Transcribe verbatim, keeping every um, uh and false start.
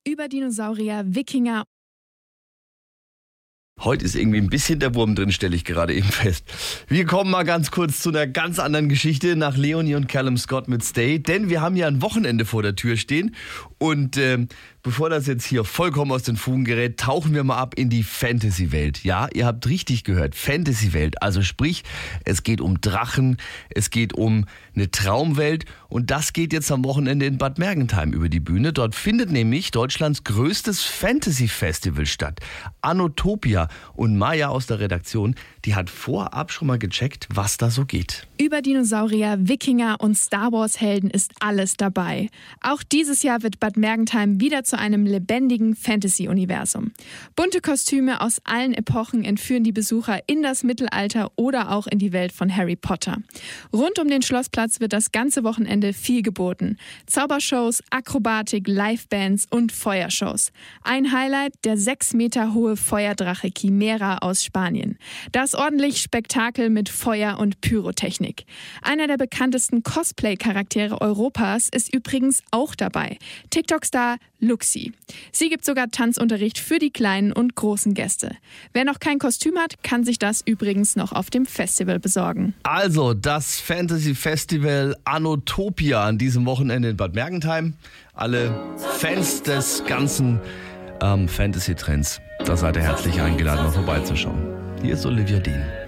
über Dinosaurier, Wikinger. Heute ist irgendwie ein bisschen der Wurm drin, stelle ich gerade eben fest. Wir kommen mal ganz kurz zu einer ganz anderen Geschichte nach Leonie und Callum Scott mit Stay. Denn wir haben ja ein Wochenende vor der Tür stehen. Und ähm, bevor das jetzt hier vollkommen aus den Fugen gerät, tauchen wir mal ab in die Fantasy-Welt. Ja, ihr habt richtig gehört, Fantasy-Welt. Also sprich, es geht um Drachen, es geht um eine Traumwelt. Und das geht jetzt am Wochenende in Bad Mergentheim über die Bühne. Dort findet nämlich Deutschlands größtes Fantasy-Festival statt. Anotopia. Und Maya aus der Redaktion, die hat vorab schon mal gecheckt, was da so geht. Über Dinosaurier, Wikinger und Star Wars Helden ist alles dabei. Auch dieses Jahr wird Bad Mergentheim wieder zu einem lebendigen Fantasy-Universum. Bunte Kostüme aus allen Epochen entführen die Besucher in das Mittelalter oder auch in die Welt von Harry Potter. Rund um den Schlossplatz wird das ganze Wochenende viel geboten. Zaubershows, Akrobatik, Livebands und Feuershows. Ein Highlight, der sechs Meter hohe Feuerdrache Chimera aus Spanien. Das ordentlich Spektakel mit Feuer und Pyrotechnik. Einer der bekanntesten Cosplay-Charaktere Europas ist übrigens auch dabei. TikTok-Star Luxi. Sie gibt sogar Tanzunterricht für die kleinen und großen Gäste. Wer noch kein Kostüm hat, kann sich das übrigens noch auf dem Festival besorgen. Also das Fantasy-Festival Anotopia an diesem Wochenende in Bad Mergentheim. Alle Fans des ganzen ähm, Fantasy-Trends, da seid ihr herzlich eingeladen, mal vorbeizuschauen. Hier ist Olivia Dean.